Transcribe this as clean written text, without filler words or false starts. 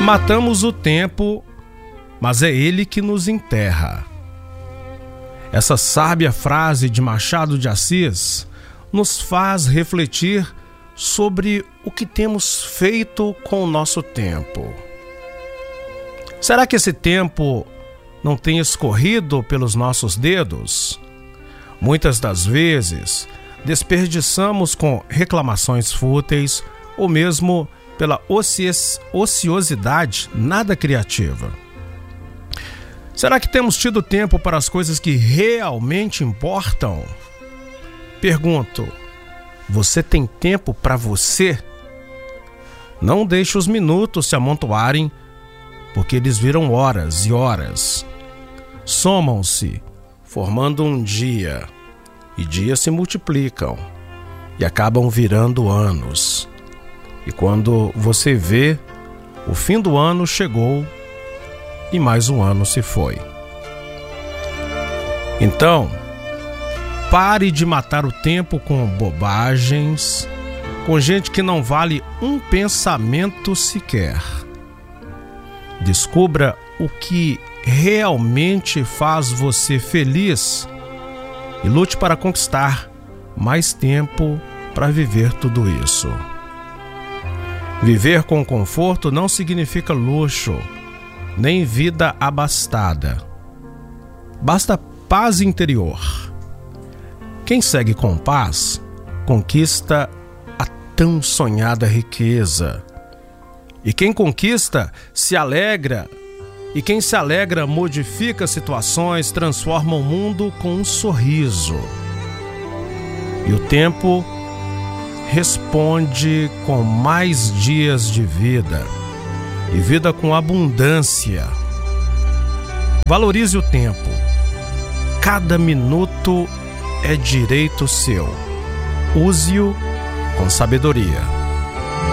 Matamos o tempo, mas é ele que nos enterra. Essa sábia frase de Machado de Assis nos faz refletir sobre o que temos feito com o nosso tempo. Será que esse tempo não tem escorrido pelos nossos dedos? Muitas das vezes desperdiçamos com reclamações fúteis ou mesmo pela ociosidade nada criativa. Será que temos tido tempo para as coisas que realmente importam? Pergunto, você tem tempo para você? Não deixe os minutos se amontoarem, porque eles viram horas e horas. Somam-se, formando um dia, e dias se multiplicam e acabam virando anos. E quando você vê, o fim do ano chegou e mais um ano se foi. Então, pare de matar o tempo com bobagens, com gente que não vale um pensamento sequer. Descubra o que realmente faz você feliz e lute para conquistar mais tempo para viver tudo isso. Viver com conforto não significa luxo, nem vida abastada. Basta paz interior. Quem segue com paz, conquista a tão sonhada riqueza. E quem conquista, se alegra. E quem se alegra, modifica situações, transforma o mundo com um sorriso. E o tempo responde com mais dias de vida. E vida com abundância. Valorize o tempo. Cada minuto é direito seu. Use-o com sabedoria.